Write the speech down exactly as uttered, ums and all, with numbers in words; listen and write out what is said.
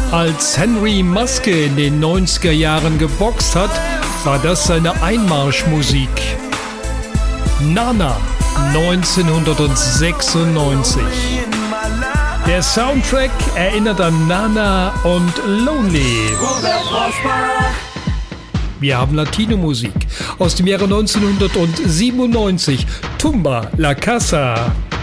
Als Henry Maske in den neunziger Jahren geboxt hat, war das seine Einmarschmusik. Nana neunzehnhundertsechsundneunzig. Der Soundtrack erinnert an Nana und Lonely. Wir haben Latino-Musik aus dem Jahre neunzehnhundertsiebenundneunzig. Tumba La Casa.